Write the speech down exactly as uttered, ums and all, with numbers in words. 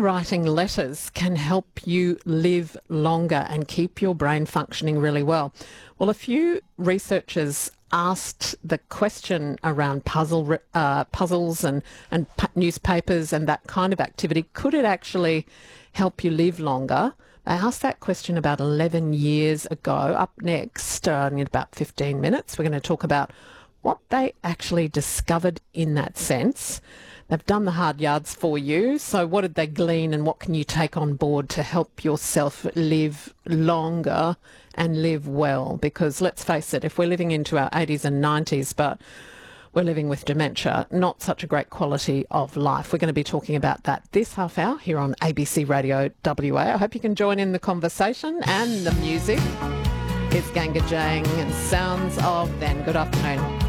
writing letters can help you live longer and keep your brain functioning really well? Well, a few researchers asked the question around puzzle uh, puzzles and, and pu- newspapers and that kind of activity. Could it actually help you live longer? They asked that question about eleven years ago. Up next, uh, in about fifteen minutes, we're going to talk about what they actually discovered in that sense. They've done the hard yards for you. So what did they glean and what can you take on board to help yourself live longer and live well? Because let's face it, if we're living into our eighties and nineties, but we're living with dementia, not such a great quality of life. We're going to be talking about that this half hour here on A B C Radio W A. I hope you can join in the conversation and the music. It's Ganga Jang and Sounds of Then. Good afternoon.